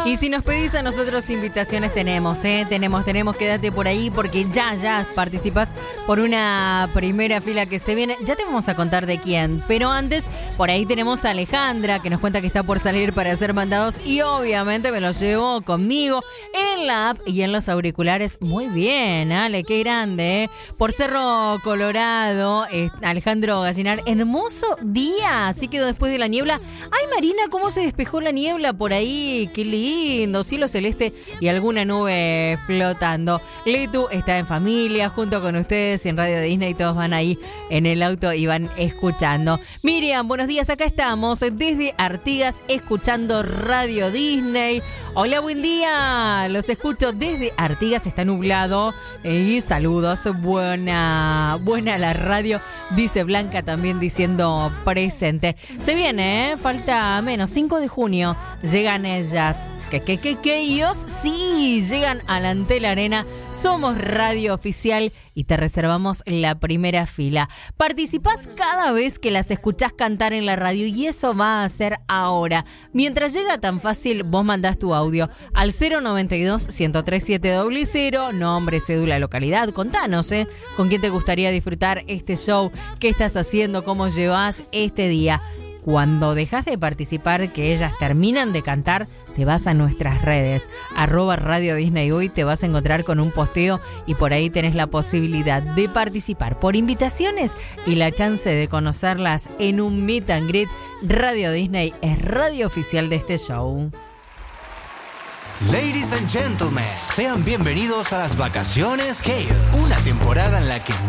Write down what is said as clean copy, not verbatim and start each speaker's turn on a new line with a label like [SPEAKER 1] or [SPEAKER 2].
[SPEAKER 1] Y si nos pedís a nosotros invitaciones tenemos, quédate por ahí porque ya participas por una primera fila que se viene. Ya te vamos a contar de quién, pero antes por ahí tenemos a Alejandra que nos cuenta que está por salir para ser mandados y obviamente me los llevo conmigo en la app y en los auriculares. Muy bien, Ale, qué grande, ¿eh? Por Cerro Colorado, Alejandro Gallinar, hermoso día, así quedó después de la niebla. Ay, Marina, cómo se despejó la niebla por ahí, qué lindo, cielo celeste y alguna nube flotando. Letu está en familia junto con ustedes en Radio Disney, todos van ahí en el auto y van escuchando. Miriam, buenos días, acá estamos desde Artigas escuchando Radio Disney. Hola, buen día, los escucho desde Artigas, está nublado y saludos, buena la radio, dice Blanca también diciendo presente. Se viene, falta menos, 5 de junio, llegan ellas. ¿Qué? Ellos sí llegan a la Antel Arena. Somos radio oficial y te reservamos la primera fila. Participás cada vez que las escuchás cantar en la radio y eso va a ser ahora. Mientras llega tan fácil, vos mandás tu audio al 092-103-700, nombre, cédula, localidad. Contanos, con quién te gustaría disfrutar este show, qué estás haciendo, cómo llevas este día. Cuando dejas de participar, que ellas terminan de cantar, te vas a nuestras redes, @Radio Disney Hoy, te vas a encontrar con un posteo y por ahí tenés la posibilidad de participar por invitaciones y la chance de conocerlas en un meet and greet. Radio Disney es radio oficial de este show.
[SPEAKER 2] Ladies and gentlemen, sean bienvenidos a las vacaciones Cave, una temporada en la que